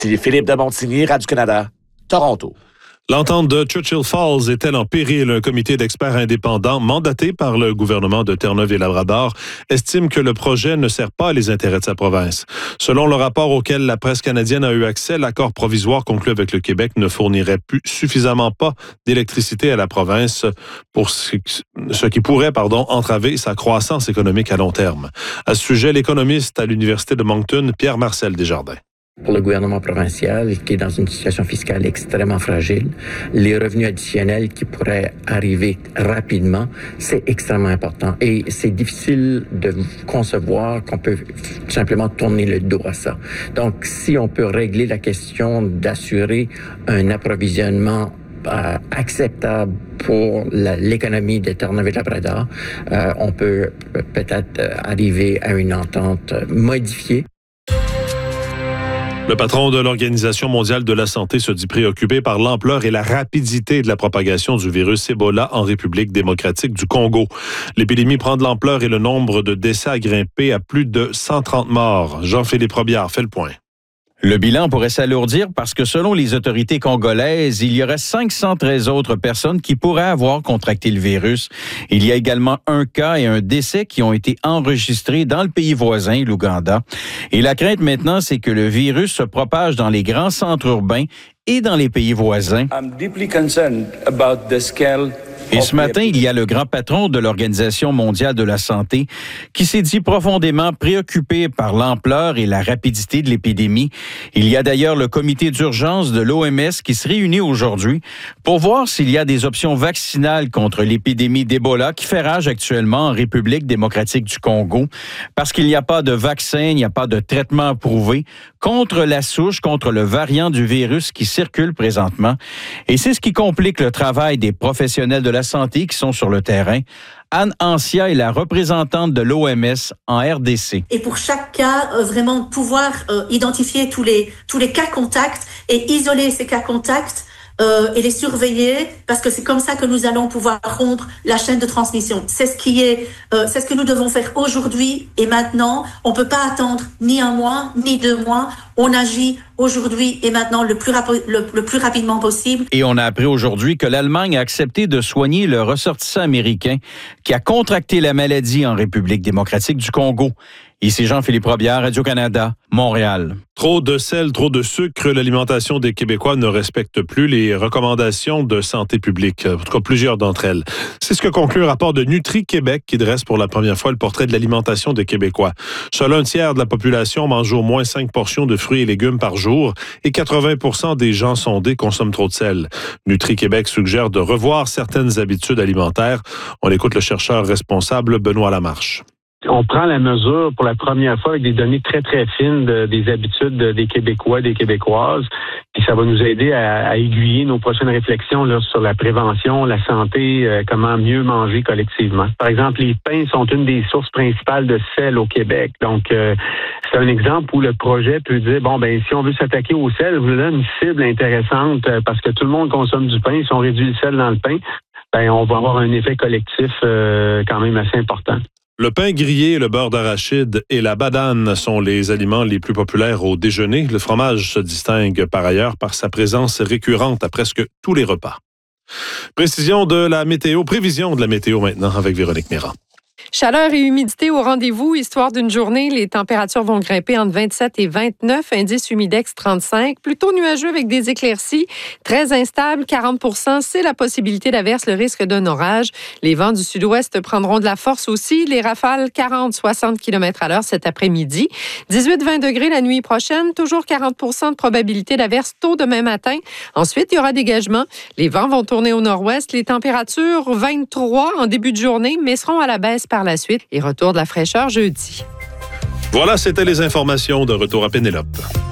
Philippe de Montigny, Radio-Canada, Toronto. L'entente de Churchill Falls est-elle en péril? Un comité d'experts indépendants mandaté par le gouvernement de Terre-Neuve et Labrador estime que le projet ne sert pas les intérêts de sa province. Selon le rapport auquel la presse canadienne a eu accès, l'accord provisoire conclu avec le Québec ne fournirait plus suffisamment pas d'électricité à la province pour ce qui pourrait entraver sa croissance économique à long terme. À ce sujet, l'économiste à l'Université de Moncton, Pierre-Marcel Desjardins. Pour le gouvernement provincial, qui est dans une situation fiscale extrêmement fragile, les revenus additionnels qui pourraient arriver rapidement, c'est extrêmement important. Et c'est difficile de concevoir qu'on peut simplement tourner le dos à ça. Donc, si on peut régler la question d'assurer un approvisionnement acceptable pour l'économie de Terre-Neuve et Labrador, on peut peut-être arriver à une entente modifiée. Le patron de l'Organisation mondiale de la santé se dit préoccupé par l'ampleur et la rapidité de la propagation du virus Ebola en République démocratique du Congo. L'épidémie prend de l'ampleur et le nombre de décès a grimpé à plus de 130 morts. Jean-Philippe Robillard fait le point. Le bilan pourrait s'alourdir parce que selon les autorités congolaises, il y aurait 513 autres personnes qui pourraient avoir contracté le virus. Il y a également un cas et un décès qui ont été enregistrés dans le pays voisin, l'Ouganda. Et la crainte maintenant, c'est que le virus se propage dans les grands centres urbains et dans les pays voisins. I'm deeply concerned about the scale. Et ce matin, il y a le grand patron de l'Organisation mondiale de la santé qui s'est dit profondément préoccupé par l'ampleur et la rapidité de l'épidémie. Il y a d'ailleurs le comité d'urgence de l'OMS qui se réunit aujourd'hui pour voir s'il y a des options vaccinales contre l'épidémie d'Ebola qui fait rage actuellement en République démocratique du Congo. Parce qu'il n'y a pas de vaccin, il n'y a pas de traitement approuvé contre la souche, contre le variant du virus qui circule présentement. Et c'est ce qui complique le travail des professionnels de la santé qui sont sur le terrain. Anne Ancia est la représentante de l'OMS en RDC. Et pour chaque cas, vraiment pouvoir identifier tous les cas contacts et isoler ces cas contacts et les surveiller, parce que c'est comme ça que nous allons pouvoir rompre la chaîne de transmission. C'est ce que nous devons faire aujourd'hui et maintenant. On peut pas attendre ni un mois, ni 2 mois. On agit aujourd'hui et maintenant le plus rapidement possible. Et on a appris aujourd'hui que l'Allemagne a accepté de soigner le ressortissant américain qui a contracté la maladie en République démocratique du Congo. Ici Jean-Philippe Robillard, Radio-Canada, Montréal. Trop de sel, trop de sucre, l'alimentation des Québécois ne respecte plus les recommandations de santé publique, en tout cas plusieurs d'entre elles. C'est ce que conclut un rapport de Nutri-Québec qui dresse pour la première fois le portrait de l'alimentation des Québécois. Seul 1/3 de la population mange au moins 5 portions de fruits et légumes par jour et 80% des gens sondés consomment trop de sel. Nutri-Québec suggère de revoir certaines habitudes alimentaires. On écoute le chercheur responsable Benoît Lamarche. On prend la mesure pour la première fois avec des données très, très fines des habitudes des Québécois, des Québécoises. Puis ça va nous aider à aiguiller nos prochaines réflexions là, sur la prévention, la santé, comment mieux manger collectivement. Par exemple, les pains sont une des sources principales de sel au Québec. Donc, c'est un exemple où le projet peut dire, si on veut s'attaquer au sel, vous donne une cible intéressante parce que tout le monde consomme du pain. Si on réduit le sel dans le pain, on va avoir un effet collectif quand même assez important. Le pain grillé, le beurre d'arachide et la badane sont les aliments les plus populaires au déjeuner. Le fromage se distingue par ailleurs par sa présence récurrente à presque tous les repas. Prévision de la météo maintenant avec Véronique Méran. Chaleur et humidité au rendez-vous. Histoire d'une journée, les températures vont grimper entre 27 et 29. Indice humidex 35. Plutôt nuageux avec des éclaircies. Très instable, 40 %. C'est la possibilité d'averse, le risque d'un orage. Les vents du sud-ouest prendront de la force aussi. Les rafales 40-60 km/h cet après-midi. 18-20 degrés la nuit prochaine. Toujours 40 % de probabilité d'averse tôt demain matin. Ensuite, il y aura dégagement. Les vents vont tourner au nord-ouest. Les températures 23 en début de journée, mais seront à la baisse par la suite et retour de la fraîcheur jeudi. Voilà, c'était les informations de Retour à Pénélope.